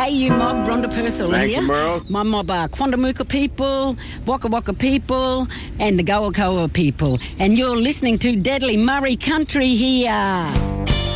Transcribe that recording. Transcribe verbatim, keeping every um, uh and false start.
Hey, you mob, Rhonda Purcell Thank here. you, Merle. My mob are Quandamooka people, Waka Waka people, and the Goa Koa people. And you're listening to Deadly Murray Country here.